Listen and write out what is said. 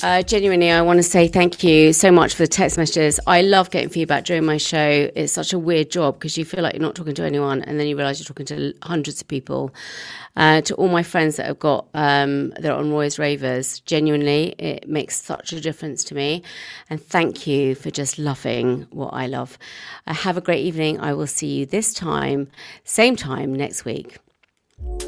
Genuinely, I want to say thank you so much for the text messages. I love getting feedback during my show. It's such a weird job because you feel like you're not talking to anyone and then you realise you're talking to hundreds of people. To all my friends that have got that are on Roy's Ravers, genuinely, it makes such a difference to me. And thank you for just loving what I love. Have a great evening. I will see you this time, same time next week.